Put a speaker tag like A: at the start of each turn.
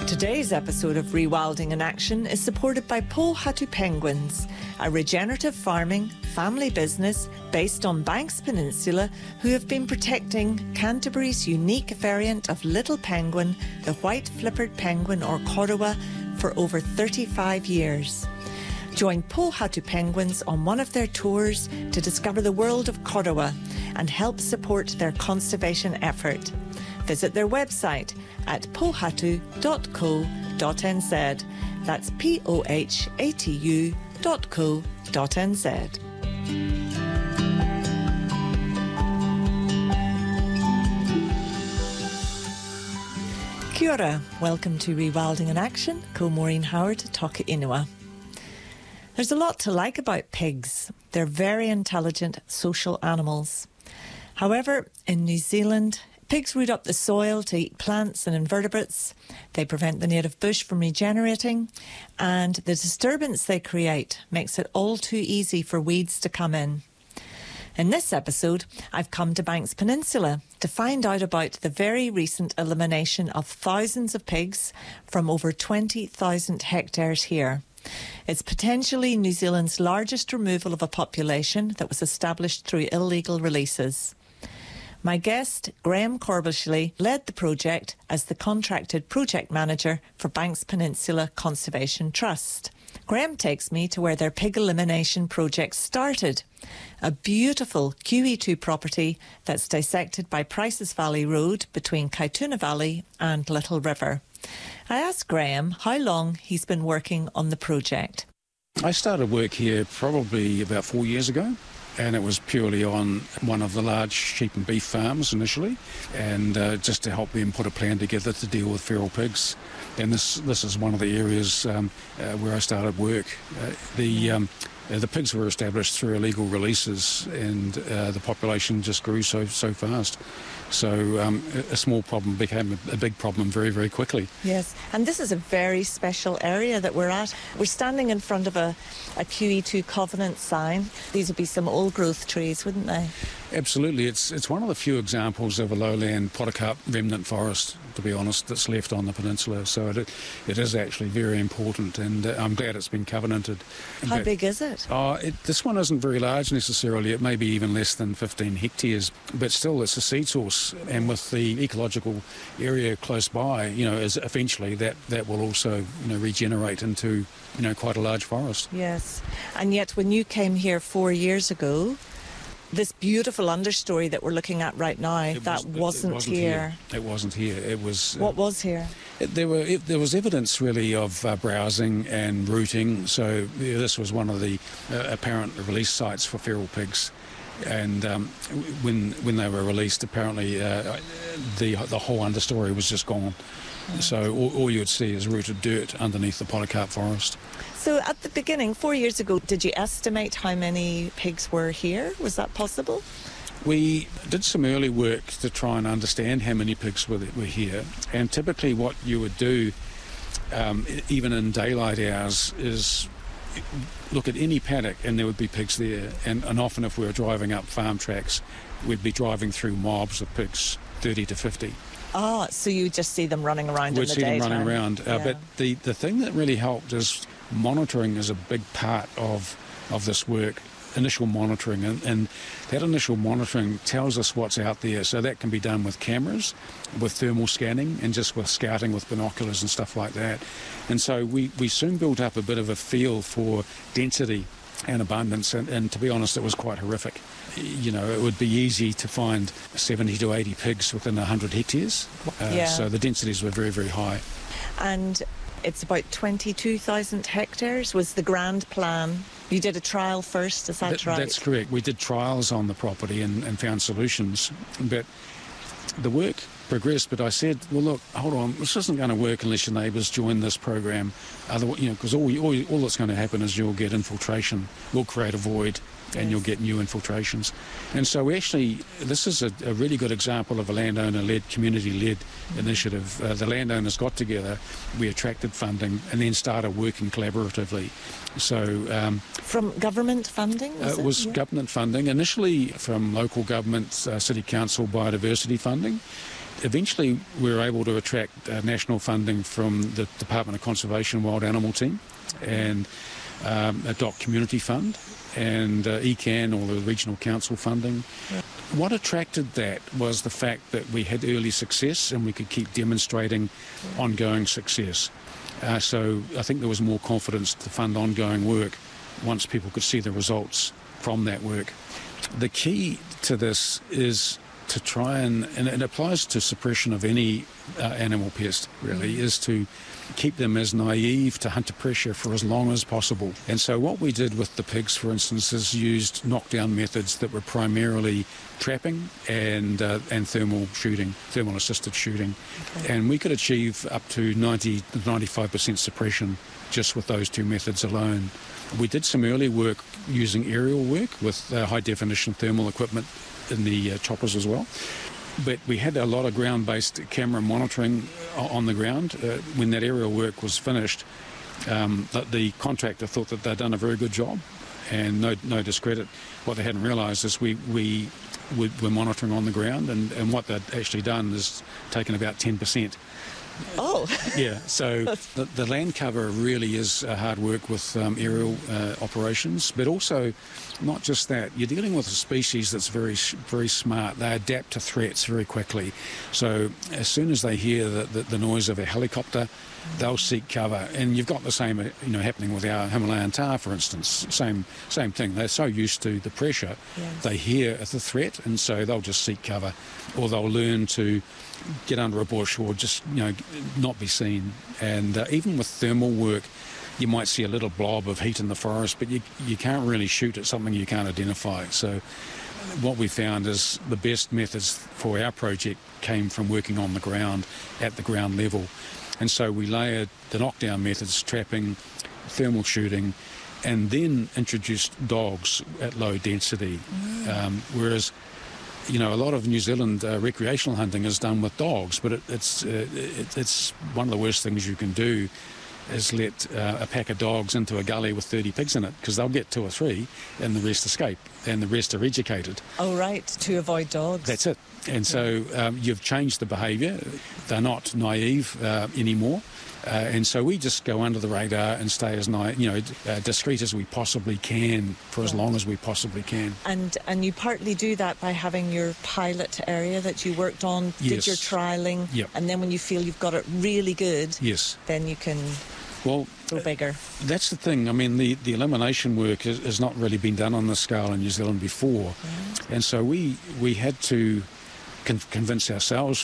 A: Today's episode of Rewilding in Action is supported by Pohatu Penguins, a regenerative farming family business based on Banks Peninsula who have been protecting Canterbury's unique variant of little penguin, the white flippered penguin or Korua, for over 35 years. Join Pohatu Penguins on one of their tours to discover the world of Korua and help support their conservation effort. Visit their website at pohatu.co.nz. That's pohatu.co.nz. Kia ora, welcome to Rewilding in Action, ko Maureen Howard, toka inua. There's a lot to like about pigs. They're very intelligent social animals. However, in New Zealand, pigs root up the soil to eat plants and invertebrates. They prevent the native bush from regenerating, and the disturbance they create makes it all too easy for weeds to come in. In this episode, I've come to Banks Peninsula to find out about the very recent elimination of thousands of pigs from over 20,000 hectares here. It's potentially New Zealand's largest removal of a population that was established through illegal releases. My guest, Graham Corbishley, led the project as the contracted project manager for Banks Peninsula Conservation Trust. Graham takes me to where their pig elimination project started, a beautiful QE2 property that's dissected by Prices Valley Road between Kaituna Valley and Little River. I asked Graham how long he's been working on the project.
B: I started work here probably about 4 years ago. And it was purely on one of the large sheep and beef farms initially, and just to help them put a plan together to deal with feral pigs. And this is one of the areas where I started work. The pigs were established through illegal releases, and the population just grew so fast. So a small problem became a big problem very, very quickly.
A: Yes, and this is a very special area that we're at. We're standing in front of a QE2 covenant sign. These would be some old growth trees, wouldn't they?
B: Absolutely. It's one of the few examples of a lowland podocarp remnant forest, to be honest, that's left on the peninsula. So it is actually very important, and I'm glad it's been covenanted.
A: How big is it?
B: This one isn't very large necessarily. It may be even less than 15 hectares, but still it's a seed source. And with the ecological area close by, is eventually that will also, regenerate into, quite a large forest.
A: Yes. And yet when you came here 4 years ago, this beautiful understory that we're looking at right now, wasn't here.
B: It wasn't here. It was...
A: What was here?
B: There was evidence really of browsing and rooting. So this was one of the apparent release sites for feral pigs. And when they were released, apparently the whole understory was just gone. So all you would see is rooted dirt underneath the podocarp forest.
A: So at the beginning, 4 years ago, did you estimate how many pigs were here? Was that possible?
B: We did some early work to try and understand how many pigs were here. And typically what you would do, even in daylight hours, is look at any paddock and there would be pigs there. And often if we were driving up farm tracks, we'd be driving through mobs of pigs, 30 to 50.
A: Ah, so you just see them running around in the daytime.
B: We'd see them running around.
A: Yeah.
B: But the thing that really helped is monitoring is a big part of this work, initial monitoring. And that initial monitoring tells us what's out there. So that can be done with cameras, with thermal scanning, and just with scouting with binoculars and stuff like that. And so we soon built up a bit of a feel for density and abundance. And to be honest, it was quite horrific. It would be easy to find 70 to 80 pigs within 100 hectares. So the densities were very, very high.
A: And it's about 22,000 hectares was the grand plan. You did a trial first, is that right?
B: That's correct. We did trials on the property and found solutions. But the work progressed, but I said, well, look, hold on, this isn't going to work unless your neighbours join this program. Because all that's going to happen is you'll get infiltration. We'll create a void, and you'll get new infiltrations. And so this is a really good example of a landowner-led, community-led initiative. The landowners got together, we attracted funding, and then started working collaboratively. So
A: from government funding?
B: It was government funding, initially from local government, city council biodiversity funding. eventually we were able to attract national funding from the Department of Conservation Wild Animal Team and a DOC Community Fund and ECAN, or the Regional Council funding. Yeah. What attracted that was the fact that we had early success and we could keep demonstrating ongoing success. So I think there was more confidence to fund ongoing work once people could see the results from that work. The key to this is to try and it applies to suppression of any animal pest, really, is to keep them as naive to hunter pressure for as long as possible. And so what we did with the pigs, for instance, is used knockdown methods that were primarily trapping and thermal assisted shooting. Okay. And we could achieve up to 90 to 95% suppression just with those two methods alone. We did some early work using aerial work with high definition thermal equipment in the choppers as well. But we had a lot of ground-based camera monitoring on the ground. When that aerial work was finished, the contractor thought that they'd done a very good job, and no discredit. What they hadn't realised is we were monitoring on the ground, and what they'd actually done is taken about 10%.
A: Oh.
B: Yeah, so the land cover really is hard work with aerial operations, but also not just that. You're dealing with a species that's very, very smart. They adapt to threats very quickly. So as soon as they hear the noise of a helicopter, they'll seek cover. And you've got the same happening with our Himalayan tahr, for instance. Same thing. They're so used to the pressure, yes. They hear the threat, and so they'll just seek cover, or they'll learn to get under a bush or just not be seen. And even with thermal work, you might see a little blob of heat in the forest, but you can't really shoot at something you can't identify. So what we found is the best methods for our project came from working on the ground, at the ground level. And so we layered the knockdown methods, trapping, thermal shooting, and then introduced dogs at low density. Whereas a lot of New Zealand recreational hunting is done with dogs, but it's one of the worst things you can do is let a pack of dogs into a gully with 30 pigs in it, because they'll get 2 or 3 and the rest escape, and the rest are educated.
A: Oh, right, to avoid dogs.
B: That's it. And so you've changed the behaviour. They're not naive anymore. And so we just go under the radar and stay as discreet as we possibly can for as long as we possibly can.
A: And you partly do that by having your pilot area that you worked on,
B: yes.
A: Did your trialling,
B: yep.
A: And then when you feel you've got it really good,
B: yes.
A: Then you can go bigger.
B: That's the thing. I mean, the elimination work has not really been done on this scale in New Zealand before. And so we had to convince ourselves